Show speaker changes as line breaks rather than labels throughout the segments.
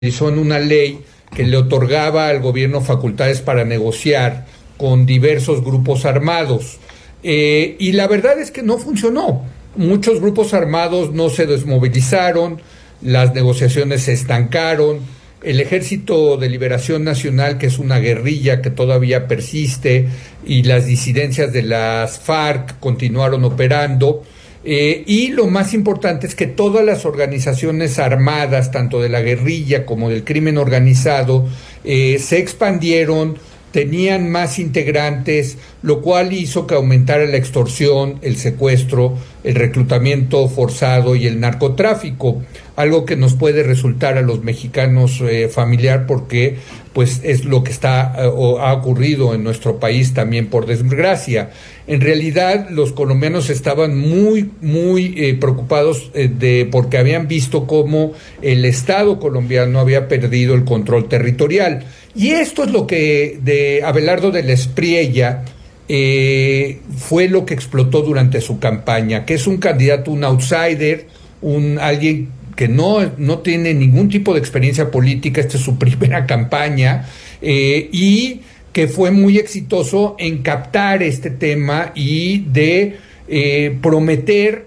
en una ley que le otorgaba al gobierno facultades para negociar con diversos grupos armados. Y la verdad es que no funcionó. Muchos grupos armados no se desmovilizaron, las negociaciones se estancaron. El Ejército de Liberación Nacional, que es una guerrilla que todavía persiste, y las disidencias de las FARC continuaron operando. Y lo más importante es que todas las organizaciones armadas, tanto de la guerrilla como del crimen organizado, se expandieron, tenían más integrantes, lo cual hizo que aumentara la extorsión, el secuestro, el reclutamiento forzado y el narcotráfico, algo que nos puede resultar a los mexicanos familiar, porque pues es lo que ha ocurrido en nuestro país también, por desgracia. En realidad los colombianos estaban muy preocupados porque habían visto cómo el Estado colombiano había perdido el control territorial. Y esto es lo que de Abelardo de la Espriella fue lo que explotó durante su campaña, que es un candidato, un outsider, alguien que no tiene ningún tipo de experiencia política. Esta es su primera campaña, y que fue muy exitoso en captar este tema y de prometer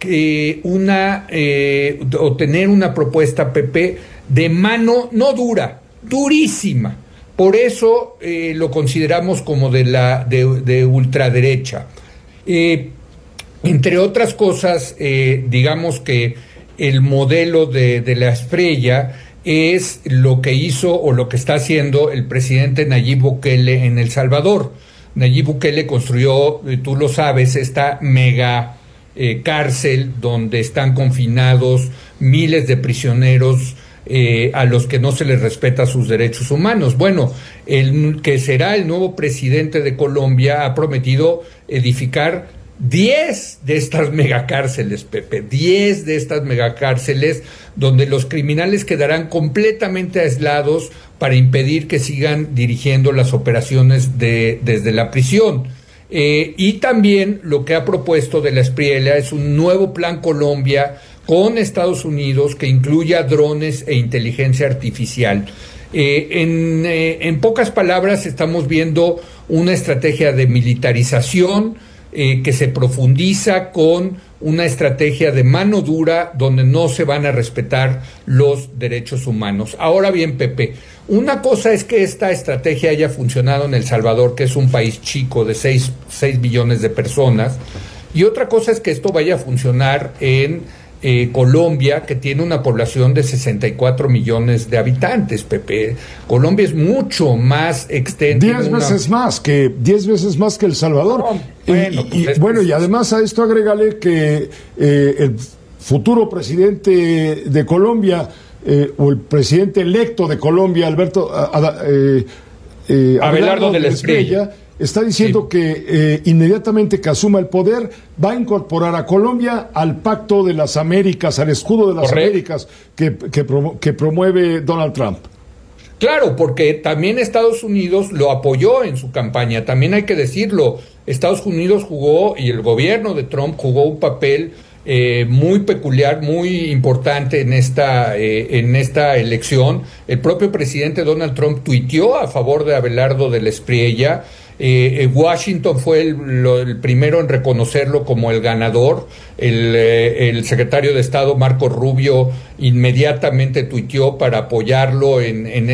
o tener una propuesta, Pepe, de mano no dura, durísima. Por eso lo consideramos como de ultraderecha. Entre otras cosas, digamos que el modelo de la Espriella es lo que hizo o lo que está haciendo el presidente Nayib Bukele en El Salvador. Nayib Bukele construyó, tú lo sabes, esta mega cárcel donde están confinados miles de prisioneros a los que no se les respeta sus derechos humanos. Bueno, el que será el nuevo presidente de Colombia ha prometido edificar 10 de estas megacárceles, Pepe, 10 de estas megacárceles donde los criminales quedarán completamente aislados para impedir que sigan dirigiendo las operaciones desde la prisión. Y también lo que ha propuesto de la Espriella es un nuevo plan Colombia con Estados Unidos que incluya drones e inteligencia artificial. En pocas palabras, estamos viendo una estrategia de militarización que se profundiza con una estrategia de mano dura donde no se van a respetar los derechos humanos. Ahora bien, Pepe, una cosa es que esta estrategia haya funcionado en El Salvador, que es un país chico de 6 billones de personas, y otra cosa es que esto vaya a funcionar en Colombia, que tiene una población de 64 millones de habitantes, Pepe. Colombia es mucho más extenso.
10 veces más que El Salvador. Y además a esto agrégale que el futuro presidente de Colombia, o el presidente electo de Colombia, Abelardo de la Espriella, está diciendo que inmediatamente que asuma el poder va a incorporar a Colombia al Pacto de las Américas, al escudo de las Américas que promueve Donald Trump.
Claro, porque también Estados Unidos lo apoyó en su campaña, también hay que decirlo. Estados Unidos jugó, y el gobierno de Trump jugó un papel muy peculiar, muy importante en esta elección. El propio presidente Donald Trump tuiteó a favor de Abelardo de la Espriella. Washington fue el primero en reconocerlo como el ganador. El secretario de Estado Marco Rubio inmediatamente tuiteó para apoyarlo en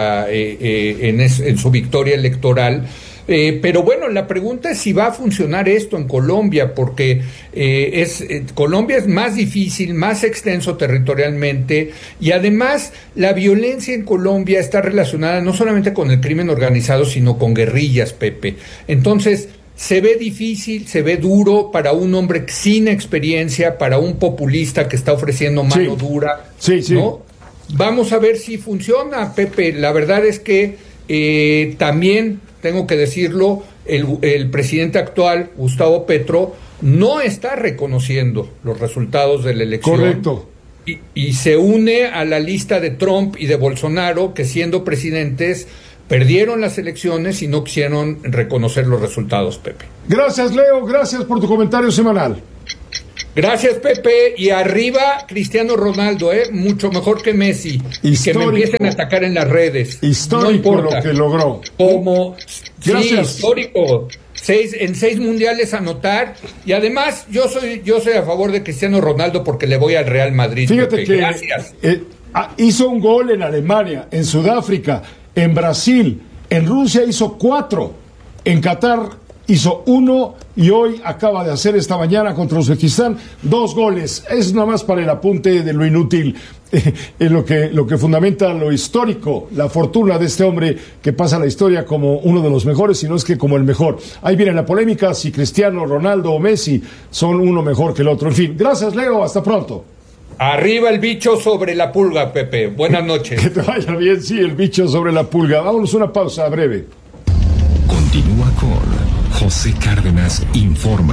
su victoria electoral. Pero bueno, la pregunta es si va a funcionar esto en Colombia, porque Colombia es más difícil, más extenso territorialmente, y además la violencia en Colombia está relacionada no solamente con el crimen organizado, sino con guerrillas, Pepe. Entonces, se ve difícil, se ve duro para un hombre sin experiencia, para un populista que está ofreciendo mano dura, ¿no? Vamos a ver si funciona, Pepe. La verdad es que también tengo que decirlo, el presidente actual, Gustavo Petro, no está reconociendo los resultados de la elección.
Correcto.
Y se une a la lista de Trump y de Bolsonaro, que siendo presidentes perdieron las elecciones y no quisieron reconocer los resultados, Pepe.
Gracias, Leo. Gracias por tu comentario semanal.
Gracias, Pepe. Y arriba, Cristiano Ronaldo, mucho mejor que Messi. Histórico. Que me empiecen a atacar en las redes.
Histórico no lo que logró.
Sí, histórico. En 6 mundiales anotar. Y además, yo soy a favor de Cristiano Ronaldo porque le voy al Real Madrid.
Fíjate
Pepe.
que
Gracias.
Hizo un gol en Alemania, en Sudáfrica, en Brasil, en Rusia hizo 4, en Qatar hizo 1 y hoy acaba de hacer esta mañana contra Uzbekistán 2 goles. Es nada más para el apunte de lo inútil, lo que fundamenta lo histórico, la fortuna de este hombre que pasa a la historia como uno de los mejores, si no es que como el mejor. Ahí viene la polémica si Cristiano Ronaldo o Messi son uno mejor que el otro. En fin, gracias Leo, hasta pronto.
Arriba el bicho sobre la pulga, Pepe. Buenas noches.
Que te vaya bien, sí, el bicho sobre la pulga. Vámonos una pausa breve.
Continúa con José Cárdenas Informa.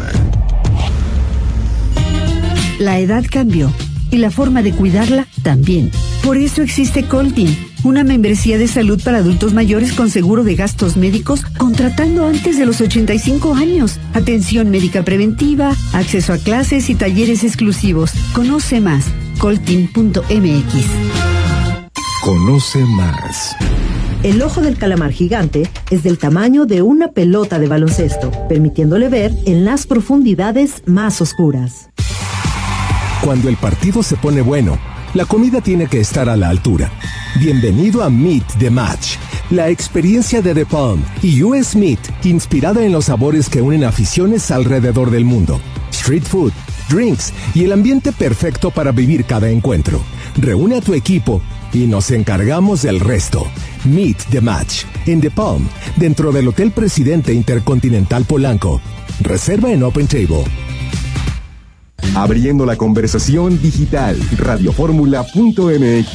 La edad cambió y la forma de cuidarla también. Por eso existe Coltin, una membresía de salud para adultos mayores con seguro de gastos médicos contratando antes de los 85 años. Atención médica preventiva, acceso a clases y talleres exclusivos. Conoce más, coltin.mx.
Conoce más.
El ojo del calamar gigante es del tamaño de una pelota de baloncesto, permitiéndole ver en las profundidades más oscuras.
Cuando el partido se pone bueno, la comida tiene que estar a la altura. Bienvenido a Meet the Match, la experiencia de The Palm y US Meat, inspirada en los sabores que unen aficiones alrededor del mundo. Street food, drinks y el ambiente perfecto para vivir cada encuentro. Reúne a tu equipo y nos encargamos del resto. Meet the Match en The Palm, dentro del Hotel Presidente Intercontinental Polanco. Reserva en Open Table.
Abriendo la conversación digital, radioformula.mx.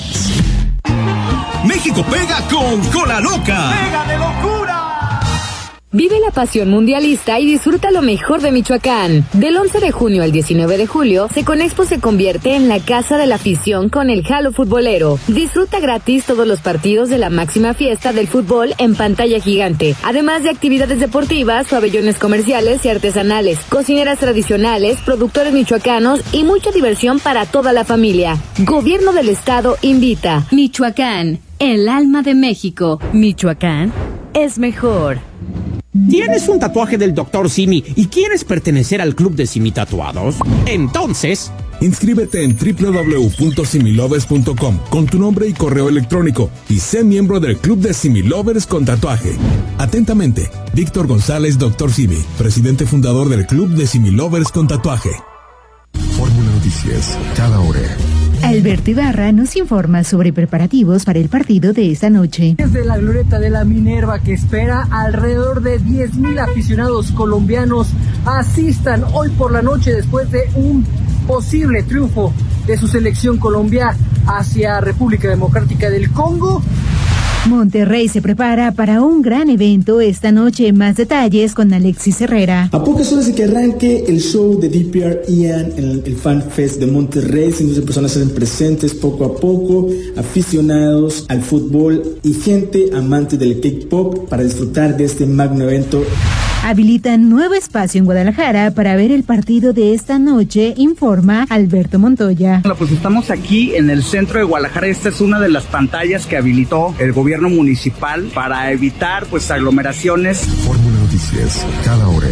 México pega con Cola Loca. ¡Pega de locura!
Vive la pasión mundialista y disfruta lo mejor de Michoacán. Del 11 de junio al 19 de julio, Seconexpo se convierte en la casa de la afición con el Jalo Futbolero. Disfruta gratis todos los partidos de la máxima fiesta del fútbol en pantalla gigante, además de actividades deportivas, pabellones comerciales y artesanales, cocineras tradicionales, productores michoacanos y mucha diversión para toda la familia. Gobierno del Estado invita.
Michoacán, el alma de México. Michoacán es mejor.
¿Tienes un tatuaje del Dr. Simi y quieres pertenecer al club de Simi Tatuados? Entonces,
inscríbete en www.similovers.com con tu nombre y correo electrónico y sé miembro del club de Similovers con tatuaje. Atentamente, Víctor González, Dr. Simi, presidente fundador del club de Similovers con tatuaje.
Fórmula Noticias, cada hora.
Alberto Ibarra nos informa sobre preparativos para el partido de esta noche.
Desde la glorieta de la Minerva, que espera alrededor de 10,000 aficionados colombianos asistan hoy por la noche después de un posible triunfo de su selección Colombia hacia República Democrática del Congo.
Monterrey se prepara para un gran evento esta noche. Más detalles con Alexis Herrera.
A pocas horas de que arranque el show de DPR Ian en el Fan Fest de Monterrey, cientos de personas se hacen presentes poco a poco, aficionados al fútbol y gente amante del K-pop para disfrutar de este magno evento.
Habilitan nuevo espacio en Guadalajara para ver el partido de esta noche, informa Alberto Montoya.
Pues estamos aquí en el centro de Guadalajara. Esta es una de las pantallas que habilitó el gobierno municipal para evitar aglomeraciones.
Fórmula Noticias, cada hora.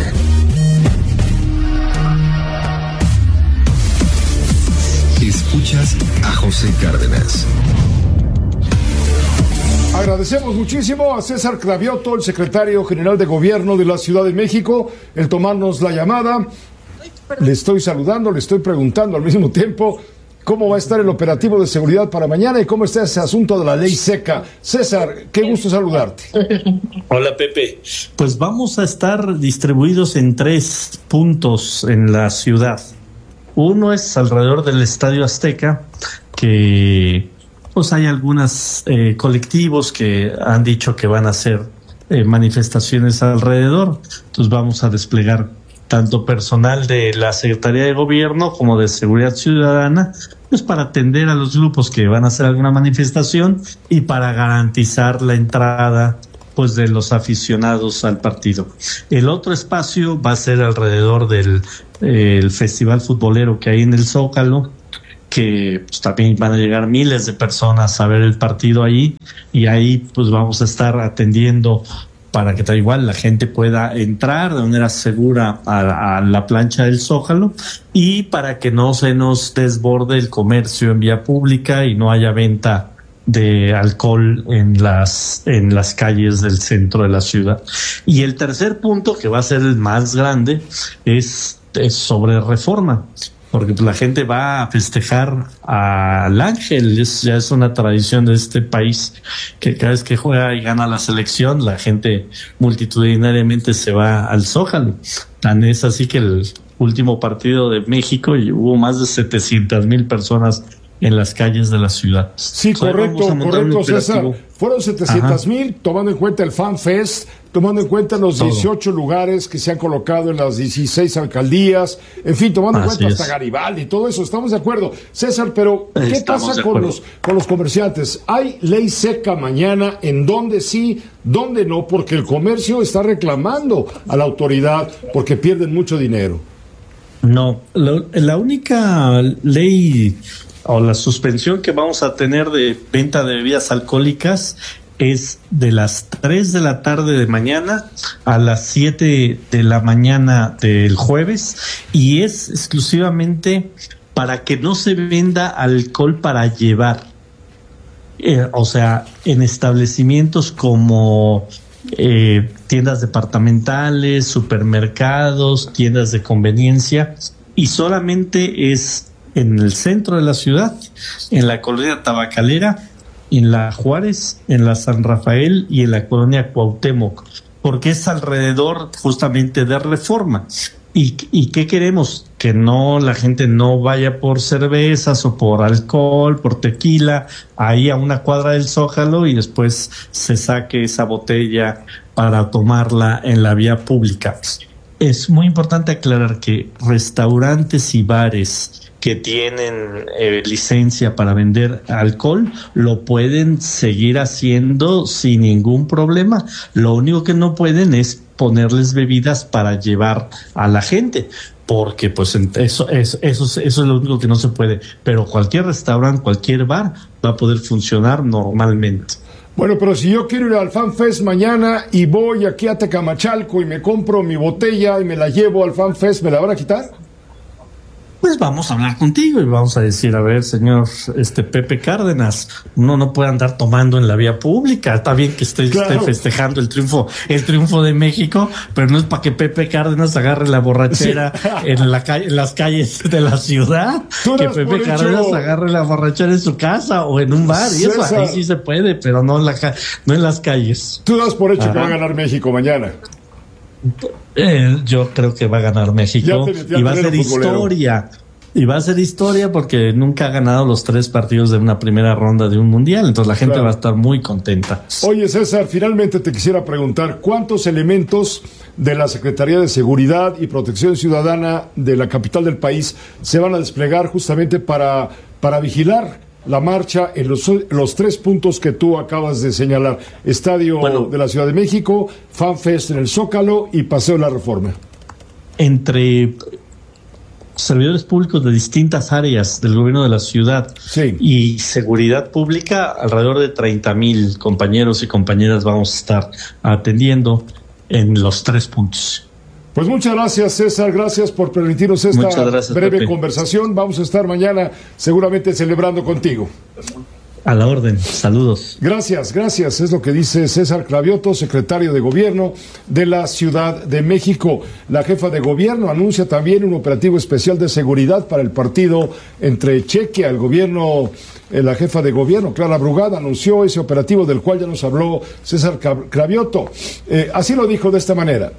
Escuchas a José Cárdenas.
Agradecemos muchísimo a César Cravioto, el secretario general de Gobierno de la Ciudad de México, el tomarnos la llamada. Le estoy saludando, le estoy preguntando al mismo tiempo cómo va a estar el operativo de seguridad para mañana y cómo está ese asunto de la ley seca. César, qué gusto saludarte.
Hola, Pepe. Pues vamos a estar distribuidos en 3 puntos en la ciudad. Uno es alrededor del Estadio Azteca, que pues hay algunos colectivos que han dicho que van a hacer manifestaciones alrededor. Entonces vamos a desplegar tanto personal de la Secretaría de Gobierno como de Seguridad Ciudadana, pues para atender a los grupos que van a hacer alguna manifestación y para garantizar la entrada pues de los aficionados al partido. El otro espacio va a ser alrededor del el festival futbolero que hay en el Zócalo, que pues también van a llegar miles de personas a ver el partido ahí, y ahí pues vamos a estar atendiendo para que tal igual la gente pueda entrar de manera segura a la plancha del Zócalo, y para que no se nos desborde el comercio en vía pública y no haya venta de alcohol en las calles del centro de la ciudad. Y el tercer punto, que va a ser el más grande, es sobre Reforma, porque la gente va a festejar al Ángel. Ya es una tradición de este país que cada vez que juega y gana la selección, la gente multitudinariamente se va al Zócalo. Tan es así que el último partido de México y hubo más de 700,000 personas en las calles de la ciudad.
Sí, correcto, César. Fueron 700,000, tomando en cuenta el Fan Fest, tomando en cuenta los 18 lugares que se han colocado en las 16 alcaldías, en fin, tomando en cuenta hasta Garibaldi y todo eso. Estamos de acuerdo. César, pero ¿qué pasa con los comerciantes? ¿Hay ley seca mañana en dónde sí, dónde no? Porque el comercio está reclamando a la autoridad porque pierden mucho dinero.
No, la única ley o la suspensión que vamos a tener de venta de bebidas alcohólicas es de las 3 de la tarde de mañana a las 7 de la mañana del jueves, y es exclusivamente para que no se venda alcohol para llevar. O sea, en establecimientos como tiendas departamentales, supermercados, tiendas de conveniencia, y solamente es en el centro de la ciudad, en la colonia Tabacalera, en la Juárez, en la San Rafael y en la colonia Cuauhtémoc, porque es alrededor justamente de Reforma. ¿Y qué queremos? Que no, la gente no vaya por cervezas o por alcohol, por tequila, ahí a una cuadra del Zócalo, y después se saque esa botella para tomarla en la vía pública. Es muy importante aclarar que restaurantes y bares que tienen licencia para vender alcohol lo pueden seguir haciendo sin ningún problema. Lo único que no pueden es ponerles bebidas para llevar a la gente, porque pues eso es lo único que no se puede. Pero cualquier restaurante, cualquier bar va a poder funcionar normalmente.
Bueno, pero si yo quiero ir al Fan Fest mañana y voy aquí a Tecamachalco y me compro mi botella y me la llevo al Fan Fest, ¿me la van a quitar?
Pues vamos a hablar contigo y vamos a decir, a ver, señor Pepe Cárdenas, uno no puede andar tomando en la vía pública. Está bien que esté festejando el triunfo de México, pero no es para que Pepe Cárdenas agarre la borrachera en las calles de la ciudad. Que Pepe Cárdenas agarre la borrachera en su casa o en un bar, y eso ahí sí se puede, pero no en las calles.
Tú das por hecho que va a ganar México mañana.
Yo creo que va a ganar México y va a ser historia. Y va a ser historia porque nunca ha ganado los 3 partidos de una primera ronda de un mundial. Entonces la gente va a estar muy contenta.
Oye, César, finalmente te quisiera preguntar, ¿cuántos elementos de la Secretaría de Seguridad y Protección Ciudadana de la capital del país se van a desplegar justamente para vigilar la marcha en los 3 puntos que tú acabas de señalar? Estadio de la Ciudad de México, Fan Fest en el Zócalo y Paseo de la Reforma.
Entre servidores públicos de distintas áreas del gobierno de la ciudad y seguridad pública, alrededor de 30,000 compañeros y compañeras vamos a estar atendiendo en los 3 puntos.
Pues muchas gracias, César, gracias por permitirnos esta breve conversación. Vamos a estar mañana seguramente celebrando contigo.
A la orden, saludos.
Gracias, es lo que dice César Cravioto, secretario de Gobierno de la Ciudad de México. La jefa de gobierno anuncia también un operativo especial de seguridad para el partido entre Chequia, el gobierno. La jefa de gobierno, Clara Brugada, anunció ese operativo del cual ya nos habló César Cravioto. Así lo dijo de esta manera.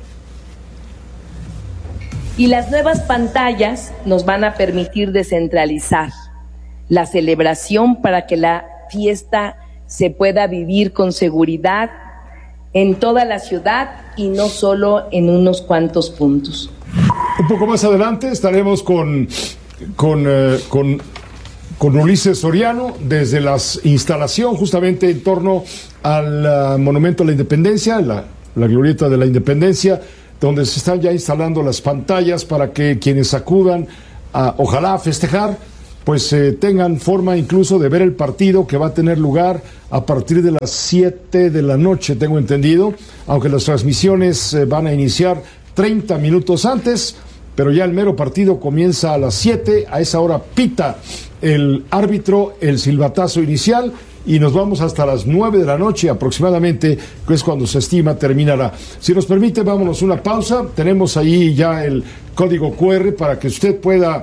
Y las nuevas pantallas nos van a permitir descentralizar la celebración para que la fiesta se pueda vivir con seguridad en toda la ciudad y no solo en unos cuantos puntos.
Un poco más adelante estaremos con con Ulises Soriano desde la instalación justamente en torno al Monumento a la Independencia, la glorieta de la Independencia, donde se están ya instalando las pantallas para que quienes acudan a, ojalá, a festejar, pues tengan forma incluso de ver el partido que va a tener lugar a partir de las 7 de la noche, tengo entendido, aunque las transmisiones van a iniciar 30 minutos antes, pero ya el mero partido comienza a las 7, a esa hora pita el árbitro el silbatazo inicial y nos vamos hasta las 9 de la noche aproximadamente, que es cuando se estima terminará. Si nos permite, vámonos una pausa, tenemos ahí ya el código QR para que usted pueda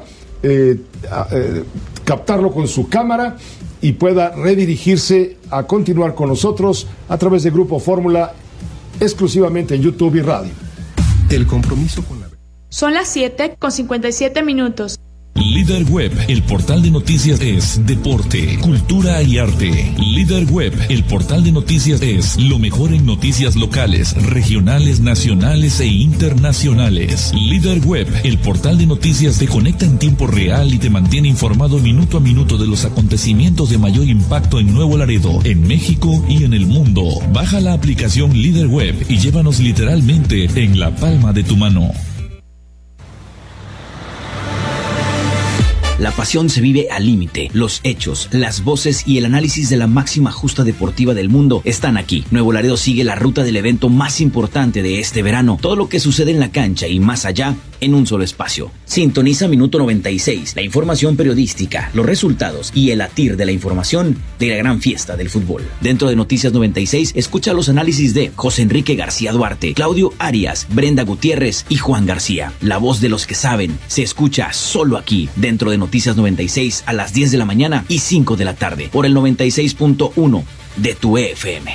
captarlo con su cámara y pueda redirigirse a continuar con nosotros a través de Grupo Fórmula, exclusivamente en YouTube y radio.
El compromiso con la...
Son las 7:57.
Líder Web, el portal de noticias es deporte, cultura y arte. Líder Web, el portal de noticias es lo mejor en noticias locales, regionales, nacionales e internacionales. Líder Web, el portal de noticias te conecta en tiempo real y te mantiene informado minuto a minuto de los acontecimientos de mayor impacto en Nuevo Laredo, en México y en el mundo. Baja la aplicación Líder Web y llévanos literalmente en la palma de tu mano.
La pasión se vive al límite. Los hechos, las voces y el análisis de la máxima justa deportiva del mundo están aquí. Nuevo Laredo sigue la ruta del evento más importante de este verano. Todo lo que sucede en la cancha y más allá en un solo espacio. Sintoniza Minuto 96, la información periodística, los resultados y el latir de la información de la gran fiesta del fútbol. Dentro de Noticias 96, escucha los análisis de José Enrique García Duarte, Claudio Arias, Brenda Gutiérrez y Juan García. La voz de los que saben se escucha solo aquí, dentro de Noticias 96 a las 10 de la mañana y 5 de la tarde, por el 96.1 de tu FM.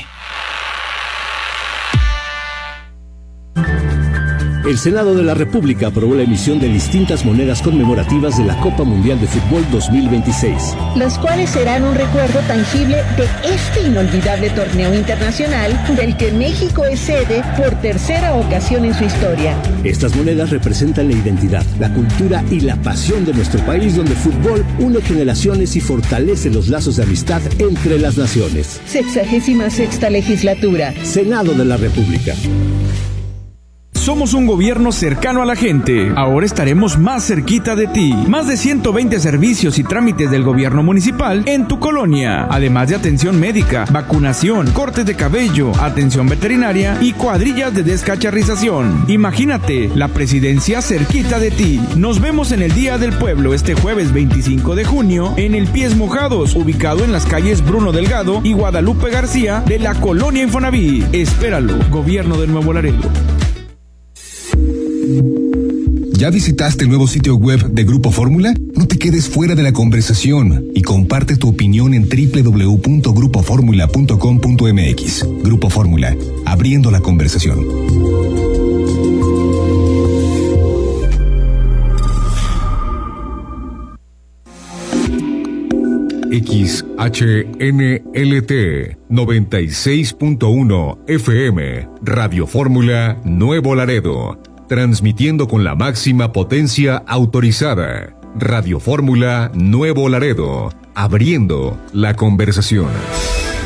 El Senado de la República aprobó la emisión de distintas monedas conmemorativas de la Copa Mundial de Fútbol 2026.
Los cuales serán un recuerdo tangible de este inolvidable torneo internacional del que México es sede por tercera ocasión en su historia.
Estas monedas representan la identidad, la cultura y la pasión de nuestro país, donde el fútbol une generaciones y fortalece los lazos de amistad entre las naciones.
66ª legislatura.
Senado de la República.
Somos un gobierno cercano a la gente. Ahora estaremos más cerquita de ti. Más de 120 servicios y trámites del gobierno municipal en tu colonia. Además de atención médica, vacunación, cortes de cabello, atención veterinaria y cuadrillas de descacharrización. Imagínate, la presidencia cerquita de ti. Nos vemos en el Día del Pueblo este jueves 25 de junio en el Pies Mojados, ubicado en las calles Bruno Delgado y Guadalupe García de la colonia Infonavit. Espéralo, Gobierno de Nuevo Laredo.
¿Ya visitaste el nuevo sitio web de Grupo Fórmula? No te quedes fuera de la conversación y comparte tu opinión en www.grupoformula.com.mx. Grupo Fórmula, abriendo la conversación. XHNLT 96.1 FM, Radio Fórmula Nuevo Laredo. Transmitiendo con la máxima potencia autorizada. Radio Fórmula Nuevo Laredo. Abriendo la conversación.